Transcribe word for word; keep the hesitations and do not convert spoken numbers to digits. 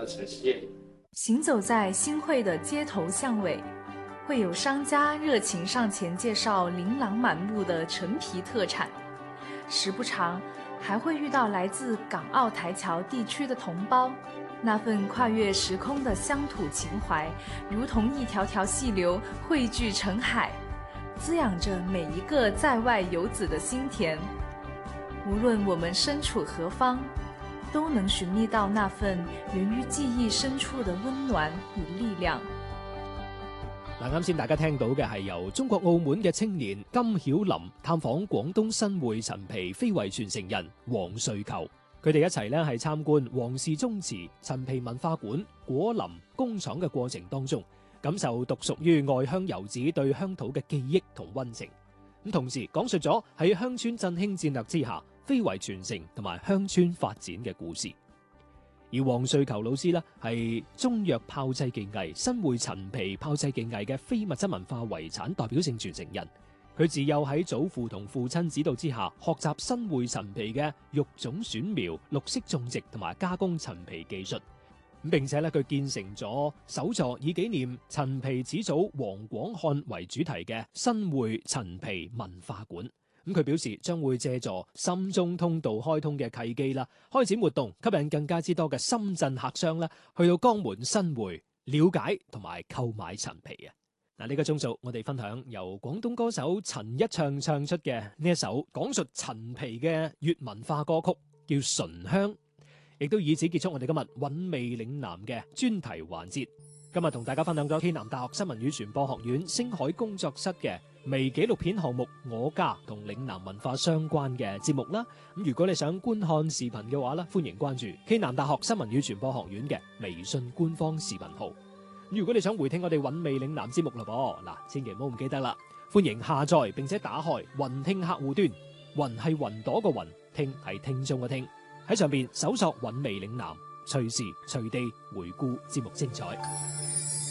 的呈现。 行走在新会的街头巷尾，会有商家热情上前介绍琳琅满目的陈皮特产，时不常还会遇到来自港澳台侨地区的同胞，那份跨越时空的乡土情怀，如同一条条细流汇聚成海，滋养着每一个在外游子的心田。无论我们身處何方，都能尋覓到那份源於記憶深處的溫暖與力量。 嗱，啱先大家聽到嘅係由中國澳門嘅青年金曉林探訪廣東新會陳皮非遺傳承人黃瑞球，佢哋一齊咧係參觀黃氏宗祠陳皮文化館果林工廠嘅過程當中，感受獨屬於外鄉遊子對鄉土嘅記憶同溫情。咁同時講述咗喺鄉村振興戰略之下非遺傳承同埋鄉村發展嘅故事。而黃瑞球老師呢，係中藥炮製技藝新會陳皮炮製技藝嘅非物質文化遺產代表性傳承人。佢自幼喺祖父同父親指導之下，學習新會陳皮嘅育種選苗、綠色種植同埋加工陳皮技術。咁並且咧，佢建成咗首座以紀念陳皮始祖黃廣漢為主題嘅新會陳皮文化館。咁佢表示將會借助深中通道開通嘅契機啦，開展活動，吸引更加之多嘅深圳客商啦，去到江門新會了解同埋購買陳皮啊！嗱，呢個鐘數我哋分享由廣東歌手陳一唱唱出嘅呢一首講述陳皮嘅粵文化歌曲，叫《醇香》，亦都以此結束我哋今日韻味嶺南嘅專題環節。今日同大家分享咗暨南大學新聞與傳播學院星海工作室嘅微紀錄片項目《我家》同嶺南文化相關嘅節目啦。咁如果你想觀看視頻嘅話咧，歡迎關注暨南大學新聞與傳播學院嘅微信官方視頻號。如果你想回聽我哋韻味嶺南節目啦噃，嗱，千祈唔好唔記得啦，歡迎下載並且打開雲聽客戶端，雲係雲朵個雲，聽係聽眾嘅聽，喺上邊搜索韻味嶺南，隨時隨地回顧節目精彩。